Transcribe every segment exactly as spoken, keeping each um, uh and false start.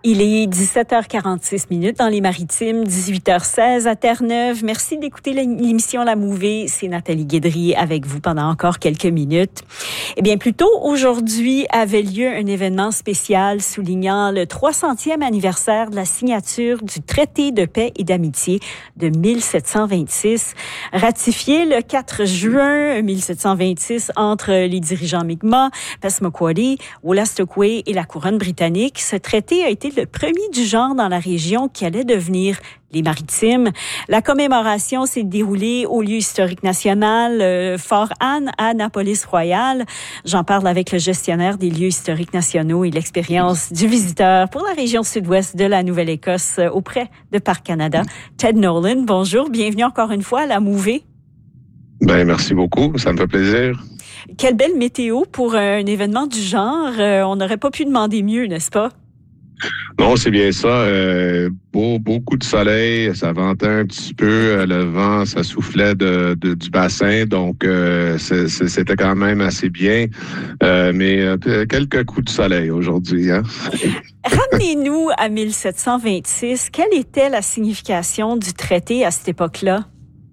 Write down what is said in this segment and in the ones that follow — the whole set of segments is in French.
Il est dix-sept heures quarante-six minutes dans les Maritimes, dix-huit heures seize à Terre-Neuve. Merci d'écouter l'émission La Mouvée. C'est Nathalie Guédry avec vous pendant encore quelques minutes. Eh bien, plus tôt aujourd'hui avait lieu un événement spécial soulignant le trois centième anniversaire de la signature du traité de paix et d'amitié de mille sept cent vingt-six, ratifié le quatre juin mille sept cent vingt-six entre les dirigeants Mi'kmaq, Passamaquoddy, Wolastoqey et la couronne britannique. Ce traité a été le premier du genre dans la région qui allait devenir les Maritimes. La commémoration s'est déroulée au lieu historique national euh, Fort Anne à Annapolis-Royal. J'en parle avec le gestionnaire des lieux historiques nationaux et l'expérience du visiteur pour la région sud-ouest de la Nouvelle-Écosse euh, auprès de Parc Canada. Ted Nolan, bonjour, bienvenue encore une fois à La Mouvée. Ben merci beaucoup, ça me fait plaisir. Quelle belle météo pour un événement du genre. Euh, on n'aurait pas pu demander mieux, n'est-ce pas? Non, c'est bien ça. Euh, beau, beaucoup de soleil, ça ventait un petit peu, euh, le vent, ça soufflait de, de, du bassin, donc euh, c'est, c'est, c'était quand même assez bien. Euh, mais euh, quelques coups de soleil aujourd'hui. Hein? Ramenez-nous à mille sept cent vingt-six. Quelle était la signification du traité à cette époque-là?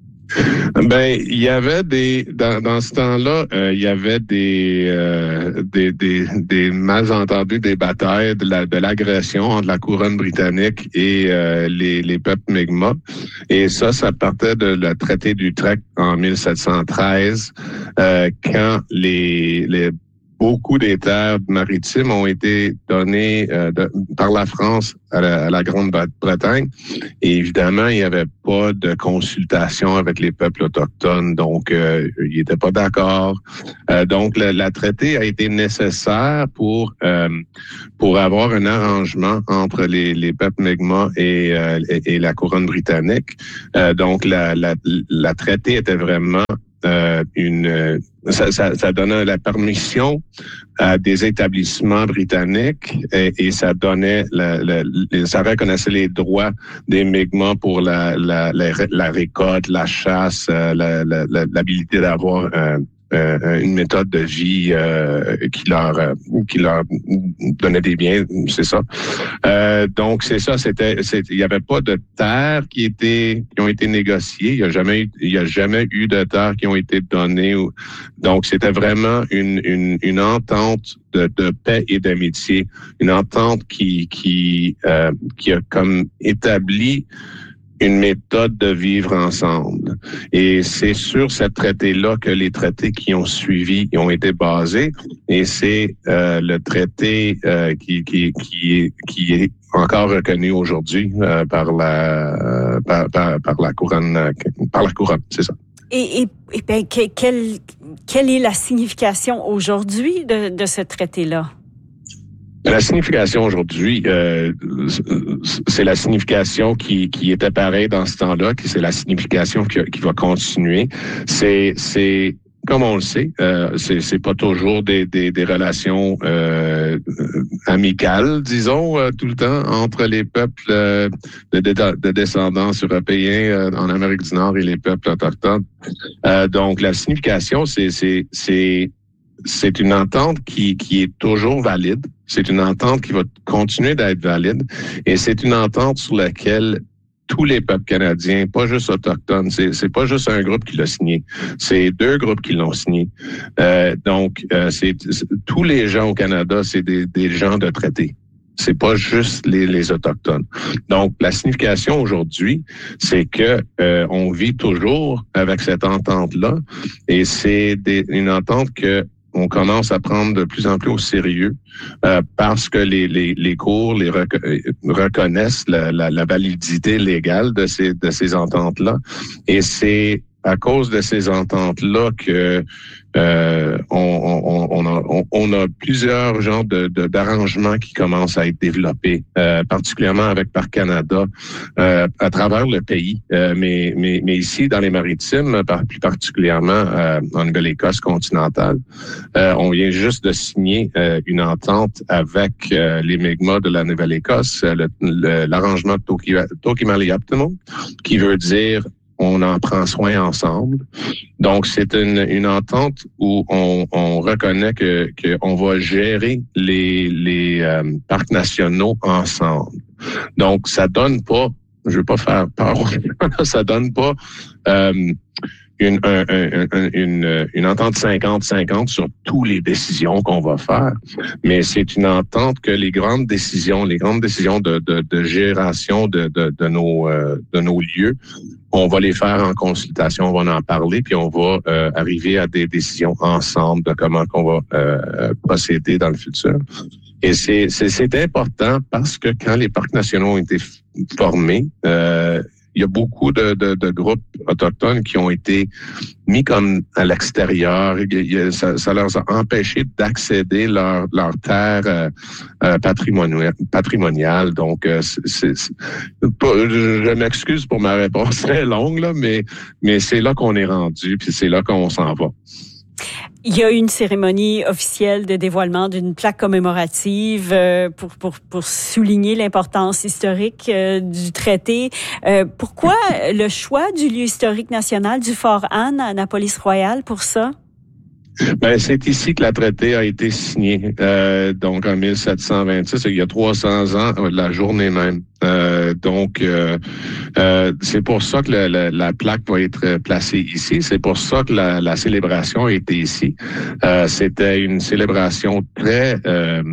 Ben, il y avait des dans, dans ce temps-là, euh, il y avait des, euh, des des des malentendus, des batailles, de la de l'agression entre la couronne britannique et euh, les les peuples Mi'kmaq. Et ça, ça partait de le traité d'Utrecht en mille sept cent treize, euh, quand les les beaucoup des terres maritimes ont été données euh, de, par la France à la, à la Grande-Bretagne. Et évidemment, il n'y avait pas de consultation avec les peuples autochtones, donc euh, ils n'étaient pas d'accord. Euh, donc, le, la traité a été nécessaire pour euh, pour avoir un arrangement entre les, les peuples Mi'kmaq et, euh, et, et la couronne britannique. Euh, donc, la, la, la traité était vraiment Euh, une ça, ça, ça donnait la permission à des établissements britanniques et, et ça donnait la, la, ça reconnaissait les droits des Mi'kmaq pour la, la, la, la récolte, la chasse, la, la, la, l'habilité d'avoir euh, Euh, une méthode de vie euh, qui leur euh, qui leur donnait des biens, c'est ça. Euh, donc c'est ça, c'était, il y avait pas de terres qui étaient qui ont été négociées. Il y a jamais il y a jamais eu de terres qui ont été données. Donc c'était vraiment une une une entente de, de paix et d'amitié, une entente qui qui euh, qui a comme établi une méthode de vivre ensemble. Et c'est sur ce traité-là que les traités qui ont suivi ont été basés. Et c'est euh, le traité euh, qui, qui, qui, est, qui est encore reconnu aujourd'hui euh, par la euh, par, par, par la couronne euh, par la couronne, c'est ça. Et, et, et ben, que, quelle, quelle est la signification aujourd'hui de, de ce traité-là? La signification aujourd'hui, euh, c'est la signification qui, qui était pareille dans ce temps-là, qui c'est la signification qui, qui va continuer. C'est, c'est comme on le sait, euh, c'est, c'est pas toujours des, des, des relations euh, amicales, disons, euh, tout le temps entre les peuples euh, de, de, de descendance européens euh, en Amérique du Nord et les peuples autochtones. Euh, donc, la signification, c'est, c'est, c'est C'est une entente qui, qui est toujours valide. C'est une entente qui va continuer d'être valide. Et c'est une entente sur laquelle tous les peuples canadiens, pas juste autochtones, c'est, c'est pas juste un groupe qui l'a signé. C'est deux groupes qui l'ont signé. Euh, donc, euh, c'est, c'est, tous les gens au Canada, c'est des, des gens de traité. C'est pas juste les, les autochtones. Donc, la signification aujourd'hui, c'est que euh, on vit toujours avec cette entente-là, et c'est des, une entente que on commence à prendre de plus en plus au sérieux euh, parce que les, les, les cours les reco- reconnaissent la, la, la validité légale de ces, de ces ententes-là. Et c'est à cause de ces ententes-là que euh, on, on, on, a, on, on a plusieurs genres de, de, d'arrangements qui commencent à être développés, euh, particulièrement avec Parc Canada, euh, à travers le pays, euh, mais, mais, mais ici dans les Maritimes, par, plus particulièrement euh, en Nouvelle-Écosse continentale. Euh, on vient juste de signer euh, une entente avec euh, les Mi'kmaq de la Nouvelle-Écosse, le, le, l'arrangement de Toki-Maliaptimo, qui veut dire on en prend soin ensemble. Donc, c'est une, une entente où on, on reconnaît que, que on va gérer les, les euh, parcs nationaux ensemble. Donc, ça donne pas, je veux pas faire peur, ça donne pas euh, une, un, un, un, une, une entente cinquante cinquante sur toutes les décisions qu'on va faire, mais c'est une entente que les grandes décisions, les grandes décisions de, de, de gération de, de, de, nos, euh, de nos lieux, on va les faire en consultation, on va en parler, puis on va euh, arriver à des décisions ensemble de comment qu'on va euh, procéder dans le futur. Et c'est, c'est, c'est important parce que quand les parcs nationaux ont été formés, euh, il y a beaucoup de, de, de groupes autochtones qui ont été mis comme à l'extérieur. Ça, ça leur a empêché d'accéder leur leur terre euh, euh, patrimoniale, patrimoniale. Donc, euh, c'est, c'est, je m'excuse pour ma réponse très longue là, mais mais c'est là qu'on est rendu, puis c'est là qu'on s'en va. Il y a eu une cérémonie officielle de dévoilement d'une plaque commémorative euh, pour, pour, pour souligner l'importance historique euh, du traité. Euh, pourquoi le choix du lieu historique national du Fort Anne à Annapolis-Royal pour ça? Ben, c'est ici que le traité a été signé, euh, donc en mille sept cent vingt-six, il y a trois cents ans, la journée même. Euh, donc, euh, euh, c'est pour ça que la, la, la plaque va être placée ici. C'est pour ça que la, la célébration a été ici. Euh, c'était une célébration très euh,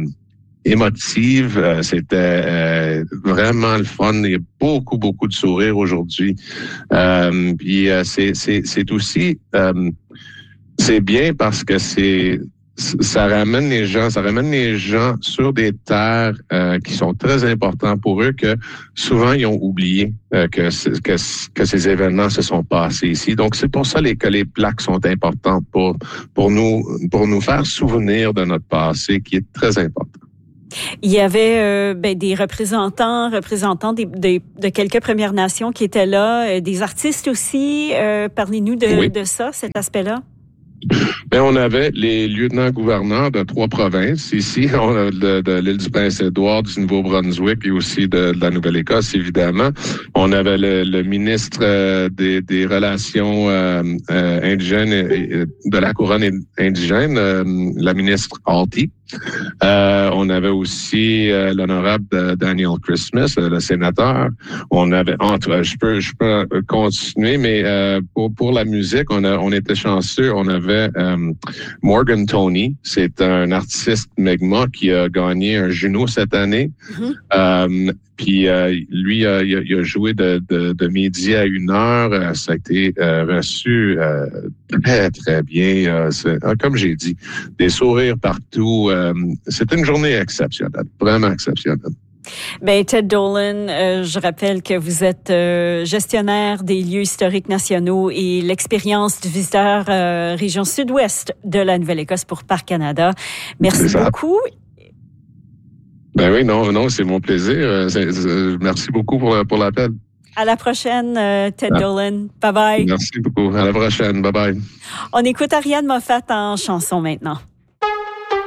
émotive. Euh, c'était euh, vraiment le fun. Il y a beaucoup, beaucoup de sourires aujourd'hui. Euh, puis, euh, c'est, c'est, c'est aussi... Euh, C'est bien parce que c'est ça ramène les gens, ça ramène les gens sur des terres euh, qui sont très importants pour eux, que souvent ils ont oublié euh, que, que que ces événements se sont passés ici. Donc c'est pour ça les, que les plaques sont importantes pour pour nous pour nous faire souvenir de notre passé qui est très important. Il y avait euh, ben, des représentants, représentants des, des, de quelques Premières Nations qui étaient là, euh, des artistes aussi. Euh, parlez-nous de, oui. de ça, cet aspect-là. Ben, on avait les lieutenants-gouverneurs de trois provinces ici, on a de, de l'île du Prince-Édouard, du Nouveau-Brunswick et aussi de, de la Nouvelle-Écosse, évidemment. On avait le, le ministre euh, des, des Relations euh, euh, indigènes et, et de la couronne indigène, euh, la ministre Halty. Euh, on avait aussi euh, l'honorable de Daniel Christmas, euh, le sénateur. On avait, entre, je peux, je peux continuer, mais euh, pour pour la musique, on a, on était chanceux. On avait euh, Morgan Tony, c'est un artiste Mi'kmaq qui a gagné un Juno cette année. Mm-hmm. Euh, Puis euh, lui, euh, il, a, il a joué de, de, de midi à une heure. Euh, ça a été euh, reçu euh, très, très bien. Euh, c'est, comme j'ai dit, des sourires partout. Euh, c'était une journée exceptionnelle, vraiment exceptionnelle. Ben Ted Dolan, euh, je rappelle que vous êtes euh, gestionnaire des lieux historiques nationaux et l'expérience du visiteur euh, région sud-ouest de la Nouvelle-Écosse pour Parcs Canada. Merci beaucoup. Ben oui, non, non, c'est mon plaisir. C'est, c'est, merci beaucoup pour, pour l'appel. À la prochaine, euh, Ted ah. Dolan. Bye bye. Merci beaucoup. À la prochaine. Bye bye. On écoute Ariane Moffat en chanson maintenant.